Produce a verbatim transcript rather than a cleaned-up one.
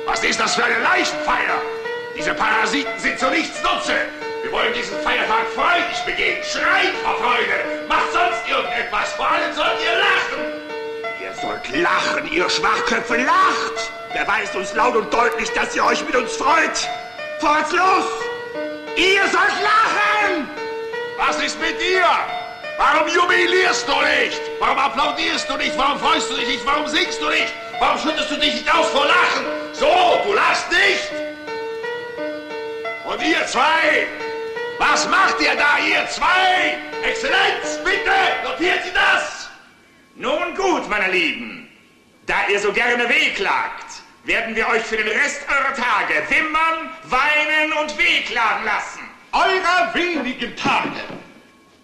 Was ist das für eine Leichenfeier? Diese Parasiten sind zu nichts Nutze. Wir wollen diesen Feiertag freudig begehen. Schreit vor Freude. Macht sonst irgendetwas. Vor allem sollt ihr lachen. Ihr sollt lachen, ihr Schwachköpfe, lacht. Beweist uns laut und deutlich, dass ihr euch mit uns freut. Vorwärts los! Ihr sollt lachen! Was ist mit dir? Warum jubilierst du nicht? Warum applaudierst du nicht? Warum freust du dich nicht? Warum singst du nicht? Warum schüttest du dich nicht aus vor Lachen? So, du lachst nicht! Und ihr zwei, was macht ihr da, ihr zwei? Exzellenz, bitte, notiert Sie das! Nun gut, meine Lieben, da ihr so gerne wehklagt, werden wir euch für den Rest eurer Tage wimmern, weinen und wehklagen lassen. Eurer wenigen Tage!